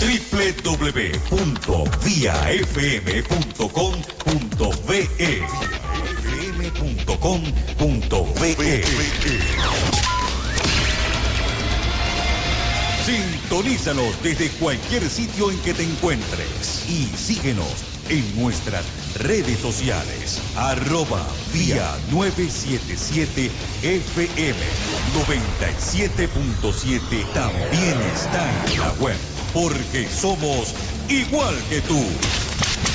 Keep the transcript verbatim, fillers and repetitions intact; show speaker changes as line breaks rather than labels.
w w w punto via f m punto com punto b e f m punto com punto b e. Sintonízanos desde cualquier sitio en que te encuentres y síguenos en nuestras redes sociales, arroba vía novecientos setenta y siete F M noventa y siete punto siete. También está en la web, porque somos igual que tú.